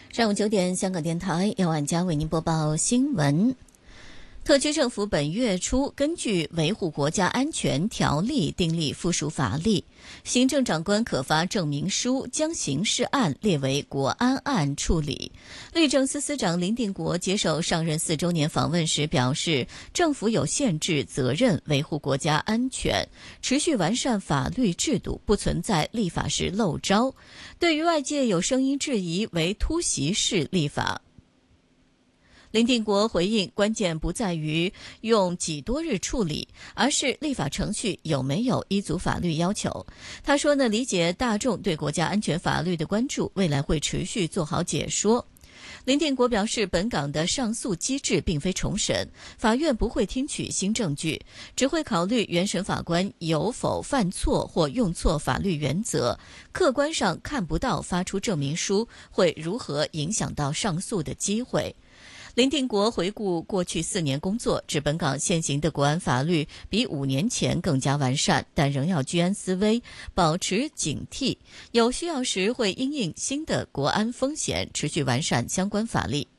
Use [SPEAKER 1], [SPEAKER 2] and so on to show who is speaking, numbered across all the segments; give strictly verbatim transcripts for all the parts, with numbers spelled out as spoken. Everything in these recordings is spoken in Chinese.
[SPEAKER 1] 上午九点，香港电台由晚佳为您播报新闻。特区政府本月初根据《维护国家安全条例》订立附属法例，行政长官可发证明书，将刑事案列为国安案处理。律政司司长林定国接受上任四周年访问时表示，政府有宪制责任维护国家安全，持续完善法律制度，不存在立法时漏招。对于外界有声音质疑为突袭式立法，林定国回应，关键不在于用几多日处理，而是立法程序有没有依足法律要求。他说呢，理解大众对国家安全法律的关注，未来会持续做好解说。林定国表示，本港的上诉机制并非重审，法院不会听取新证据，只会考虑原审法官有否犯错或用错法律原则，客观上看不到发出证明书会如何影响到上诉的机会。林定国回顾过去四年工作，指本港现行的国安法律比五年前更加完善，但仍要居安思危，保持警惕，有需要时会因应新的国安风险，持续完善相关法律。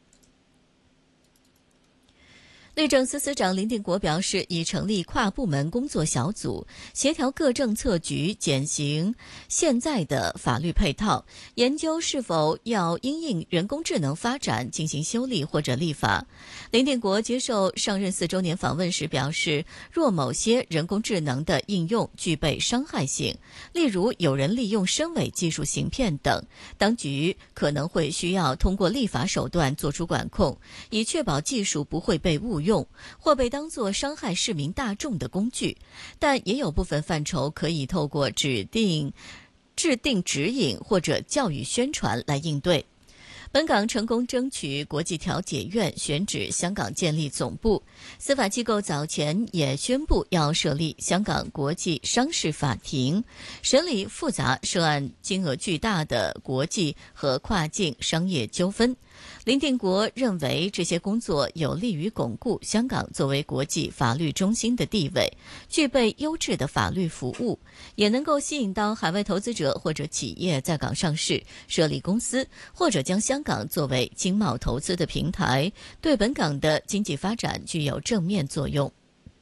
[SPEAKER 1] 律政司司长林定国表示，已成立跨部门工作小组，协调各政策局检行现在的法律配套，研究是否要因应人工智能发展进行修例或者立法。林定国接受上任四周年访问时表示，若某些人工智能的应用具备伤害性，例如有人利用深伪技术行骗等，当局可能会需要通过立法手段做出管控，以确保技术不会被误用或被当作伤害市民大众的工具，但也有部分范畴可以透过指定、制定指引或者教育宣传来应对。本港成功争取国际调解院选址香港建立总部，司法机构早前也宣布要设立香港国际商事法庭，审理复杂、涉案金额巨大的国际和跨境商业纠纷。林定国认为这些工作有利于巩固香港作为国际法律中心的地位，具备优质的法律服务，也能够吸引到海外投资者或者企业在港上市、设立公司，或者将香港作为经贸投资的平台，对本港的经济发展具有正面作用。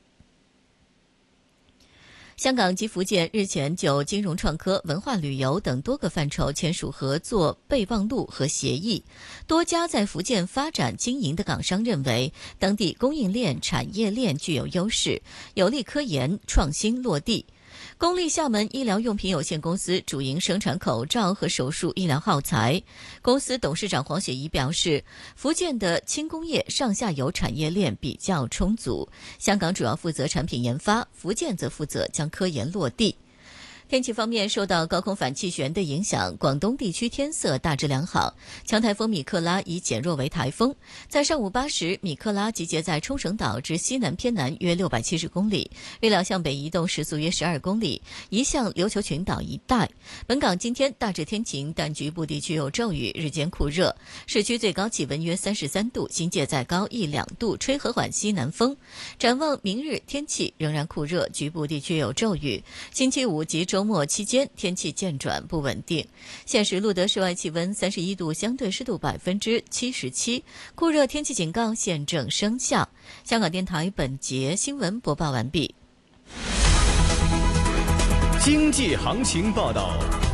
[SPEAKER 1] 香港及福建日前就金融创科、文化旅游等多个范畴签署合作备忘录和协议。多家在福建发展经营的港商认为，当地供应链、产业链具有优势，有利科研创新落地。公立厦门医疗用品有限公司主营生产口罩和手术医疗耗材。公司董事长黄雪怡表示，福建的轻工业上下游产业链比较充足，香港主要负责产品研发，福建则负责将科研落地。天气方面，受到高空反气旋的影响，广东地区天色大致良好。强台风米克拉已减弱为台风，在上午八时，米克拉集结在冲绳岛之西南偏南约六百七十公里，预料向北移动，时速约十二公里，移向琉球群岛一带。本港今天大致天晴，但局部地区有骤雨，日间酷热，市区最高气温约三十三度，新界再高一两度，吹和缓西南风。展望明日天气仍然酷热，局部地区有骤雨。星期五及周末期间天气渐转不稳定。现时录得室外气温三十一度，相对湿度百分之七十七，酷热天气警告现正生效。香港电台本节新闻播报完毕。
[SPEAKER 2] 经济行情报道。